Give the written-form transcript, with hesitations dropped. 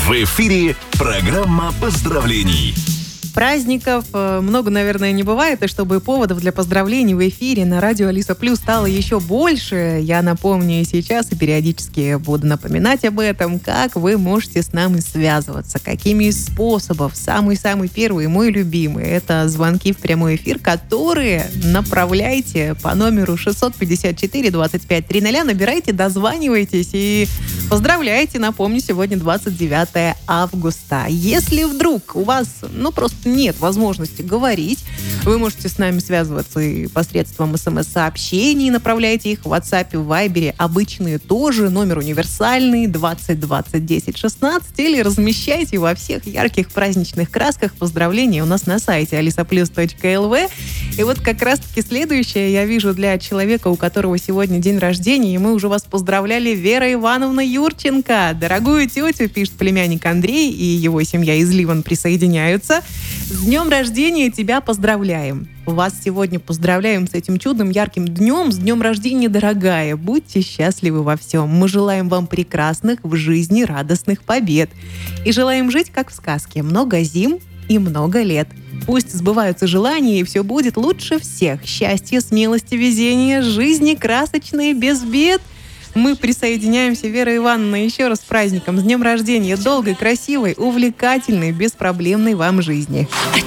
В эфире программа поздравлений. Праздников много, наверное, не бывает, и чтобы поводов для поздравлений в эфире на радио Алиса Плюс стало еще больше, я напомню и сейчас, и периодически буду напоминать об этом, как вы можете с нами связываться, какими из способов. Самый-самый первый, мой любимый, это звонки в прямой эфир, которые направляйте по номеру 654-25-00, набирайте, дозванивайтесь и поздравляйте. Напомню, сегодня 29 августа. Если вдруг у вас, просто нет возможности говорить, вы можете с нами связываться и посредством смс-сообщений, направляйте их в WhatsApp, в Viber, обычные тоже, номер универсальный 20 20 10 16, или размещайте во всех ярких праздничных красках поздравления у нас на сайте alisaplus.lv. И вот как раз-таки следующее я вижу для человека, у которого сегодня день рождения, и мы уже вас поздравляли, Вера Ивановна Юрченко. Дорогую тетю, пишет племянник Андрей, и его семья из Ливан присоединяются. С днем рождения тебя поздравляем. Вас сегодня поздравляем с этим чудным, ярким днем. С днем рождения, дорогая. Будьте счастливы во всем. Мы желаем вам прекрасных в жизни радостных побед. И желаем жить, как в сказке. Много зим и много лет. Пусть сбываются желания, и все будет лучше всех. Счастья, смелости, везения, жизни красочные, без бед. Мы присоединяемся, Вера Ивановна, еще раз с праздником. С днем рождения. Долгой, красивой, увлекательной, беспроблемной вам жизни.